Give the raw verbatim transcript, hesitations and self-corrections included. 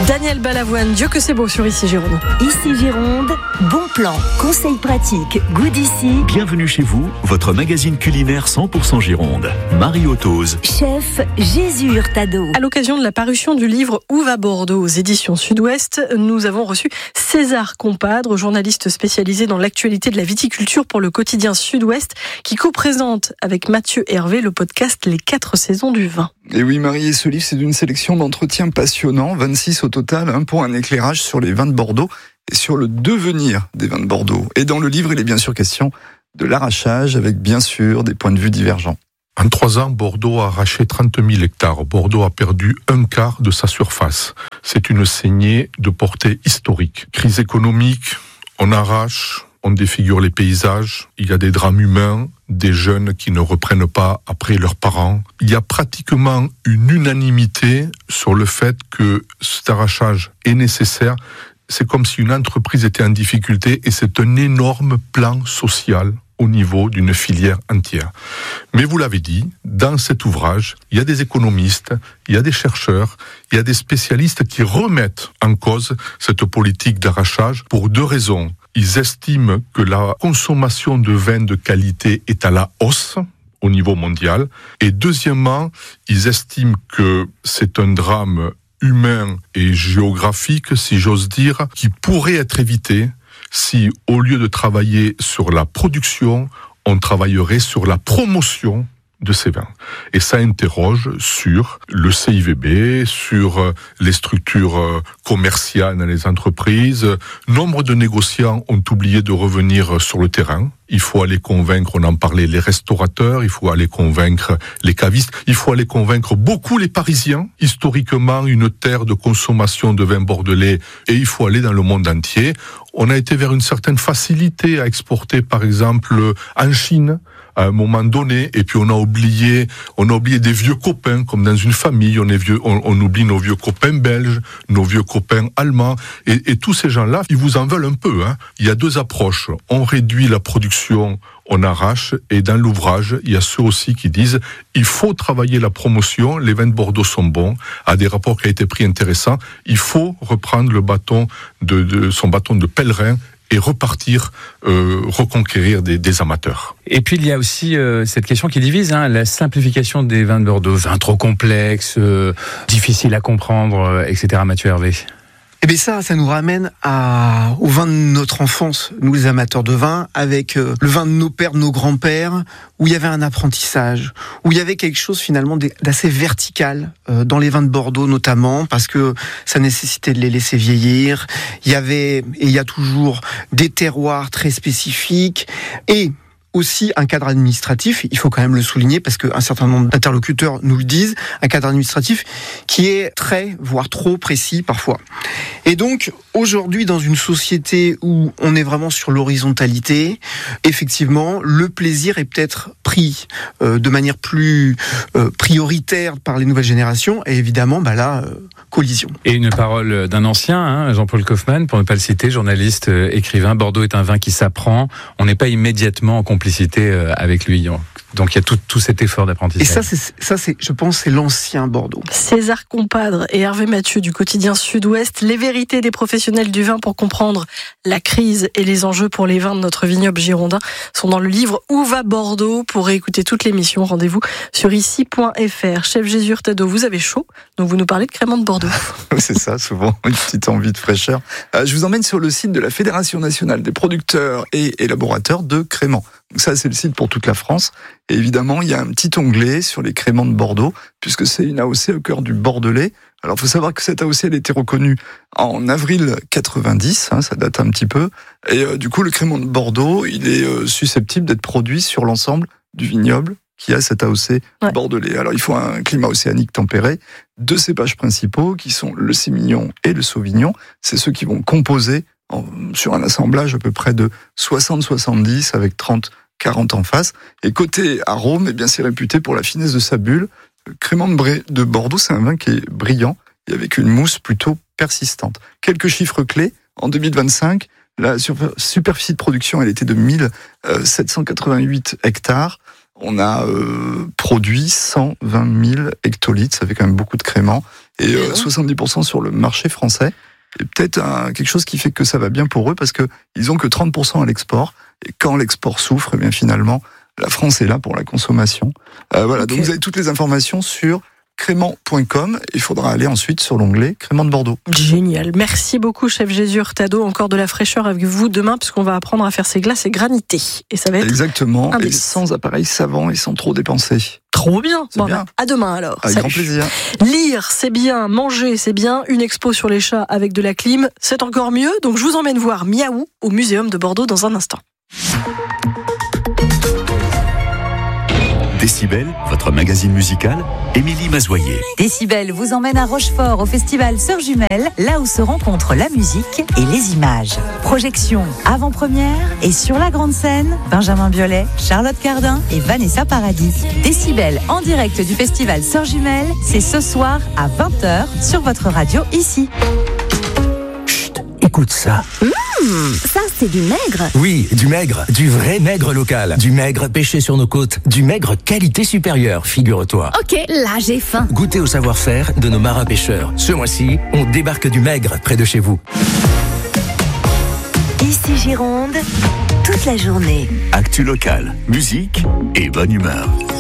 Daniel Balavoine, Dieu que c'est beau sur Ici Gironde. Ici Gironde, bon plan, conseils pratiques, goût d'ici. Bienvenue chez vous, votre magazine culinaire cent pour cent Gironde. Marie Ottoz. Chef Jésus Hurtado. À l'occasion de la parution du livre Où va Bordeaux aux éditions Sud-Ouest, nous avons reçu César Compadre, journaliste spécialisé dans l'actualité de la viticulture pour le quotidien Sud-Ouest, qui co-présente avec Mathieu Hervé le podcast Les quatre saisons du vin. Et oui Marie, ce livre c'est d'une sélection d'entretiens passionnants, vingt-six au total, hein, pour un éclairage sur les vins de Bordeaux et sur le devenir des vins de Bordeaux. Et dans le livre, il est bien sûr question de l'arrachage, avec bien sûr des points de vue divergents. En trois ans, Bordeaux a arraché trente mille hectares. Bordeaux a perdu un quart de sa surface. C'est une saignée de portée historique. Crise économique, on arrache, on défigure les paysages, il y a des drames humains, des jeunes qui ne reprennent pas après leurs parents. Il y a pratiquement une unanimité sur le fait que cet arrachage est nécessaire. C'est comme si une entreprise était en difficulté et c'est un énorme plan social au niveau d'une filière entière. Mais vous l'avez dit, dans cet ouvrage, il y a des économistes, il y a des chercheurs, il y a des spécialistes qui remettent en cause cette politique d'arrachage pour deux raisons. Ils estiment que la consommation de vin de qualité est à la hausse au niveau mondial. Et deuxièmement, ils estiment que c'est un drame humain et géographique, si j'ose dire, qui pourrait être évité si, au lieu de travailler sur la production, on travaillerait sur la promotion de ces vins. Et ça interroge sur le C I V B, sur les structures commerciales dans les entreprises. Nombre de négociants ont oublié de revenir sur le terrain. Il faut aller convaincre, on en parlait, les restaurateurs, il faut aller convaincre les cavistes, il faut aller convaincre beaucoup les Parisiens, historiquement une terre de consommation de vin bordelais, et il faut aller dans le monde entier. On a été vers une certaine facilité à exporter, par exemple, en Chine, à un moment donné, et puis on a oublié, on a oublié des vieux copains, comme dans une famille, on est vieux, on, on oublie nos vieux copains belges, nos vieux copains allemands, et, et tous ces gens-là, ils vous en veulent un peu, hein. Il y a deux approches. On réduit la production, on arrache, et dans l'ouvrage, il y a ceux aussi qui disent, il faut travailler la promotion, les vins de Bordeaux sont bons, à des rapports qui a été pris intéressants, il faut reprendre le bâton de, de son bâton de pèlerin, et repartir, euh, reconquérir des, des amateurs. Et puis il y a aussi euh, cette question qui divise, hein, la simplification des vins de Bordeaux, vins trop complexes, euh, difficiles à comprendre, euh, et cetera. Mathieu Hervé. Eh bien ça, ça nous ramène à, au vin de notre enfance, nous les amateurs de vin, avec euh, le vin de nos pères, de nos grands-pères, où il y avait un apprentissage, où il y avait quelque chose finalement d'assez vertical euh, dans les vins de Bordeaux notamment, parce que ça nécessitait de les laisser vieillir. Il y avait, et il y a toujours, des terroirs très spécifiques, et aussi un cadre administratif, il faut quand même le souligner parce qu'un certain nombre d'interlocuteurs nous le disent, un cadre administratif qui est très, voire trop précis parfois. Et donc, aujourd'hui, dans une société où on est vraiment sur l'horizontalité, effectivement, le plaisir est peut-être pris euh, de manière plus euh, prioritaire par les nouvelles générations, et évidemment, bah là, euh, collision. Et une parole d'un ancien, hein, Jean-Paul Kaufmann, pour ne pas le citer, journaliste, euh, écrivain, Bordeaux est un vin qui s'apprend, on n'est pas immédiatement en complicité avec lui. Donc il y a tout, tout cet effort d'apprentissage. Et ça, c'est, ça c'est, je pense, c'est l'ancien Bordeaux. César Compadre et Hervé Mathieu du quotidien Sud-Ouest, les vérités des professionnels du vin pour comprendre la crise et les enjeux pour les vins de notre vignoble girondin sont dans le livre Où va Bordeaux. Pour réécouter toute l'émission, rendez-vous sur ici point f r. Chef Jésus Hurtado, vous avez chaud, donc vous nous parlez de crémant de Bordeaux. C'est ça, souvent, une petite envie de fraîcheur. Euh, je vous emmène sur le site de la Fédération nationale des producteurs et élaborateurs de crémant. Donc ça, c'est le site pour toute la France. Et évidemment, il y a un petit onglet sur les crémants de Bordeaux, puisque c'est une A O C au cœur du Bordelais. Alors, il faut savoir que cette A O C, elle a été reconnue en avril quatre-vingt-dix, hein, ça date un petit peu. Et euh, du coup, le crémant de Bordeaux, il est euh, susceptible d'être produit sur l'ensemble du vignoble qui a cette A O C ouais. bordelais. Alors, il faut un climat océanique tempéré, deux cépages principaux qui sont le sémillon et le sauvignon. C'est ceux qui vont composer en, sur un assemblage à peu près de soixante à soixante-dix avec trente à quarante en face. Et côté arôme, eh bien, c'est réputé pour la finesse de sa bulle. Le crémant de Bordeaux, c'est un vin qui est brillant et avec une mousse plutôt persistante. Quelques chiffres clés. En deux mille vingt-cinq, la superficie de production, elle était de mille sept cent quatre-vingt-huit hectares. On a euh, produit cent vingt mille hectolitres, ça fait quand même beaucoup de crémant. et euh, soixante-dix pour cent sur le marché français. Et peut-être un, quelque chose qui fait que ça va bien pour eux, parce que ils ont que trente pour cent à l'export. Et quand l'export souffre, eh bien finalement, la France est là pour la consommation. Euh, voilà, okay. Donc vous avez toutes les informations sur crément point com. Il faudra aller ensuite sur l'onglet Crément de Bordeaux. Génial. Merci beaucoup, chef Jésus Hurtado. Encore de la fraîcheur avec vous demain, puisqu'on va apprendre à faire ces glaces et granité. Et ça va être exactement. Et sans appareil savant et sans trop dépenser. Trop bien. C'est bon, bien. À demain alors. Avec Salut. Grand plaisir. Lire, c'est bien. Manger, c'est bien. Une expo sur les chats avec de la clim, c'est encore mieux. Donc je vous emmène voir Miaou au Muséum de Bordeaux dans un instant. Décibel, votre magazine musical, Émilie Mazoyer. Décibel vous emmène à Rochefort au festival Sœurs Jumelles, là où se rencontrent la musique et les images. Projection, avant-première et sur la grande scène, Benjamin Biolay, Charlotte Cardin et Vanessa Paradis. Décibel en direct du festival Sœurs Jumelles, c'est ce soir à vingt heures sur votre radio ici. Chut, écoute ça. Mmh, ça c'est du maigre. Oui, du maigre, du vrai maigre local, du maigre pêché sur nos côtes, du maigre qualité supérieure, figure-toi. Ok, là j'ai faim. Goûtez au savoir-faire de nos marins pêcheurs. Ce mois-ci, on débarque du maigre près de chez vous. Ici Gironde, toute la journée. Actu local, musique et bonne humeur.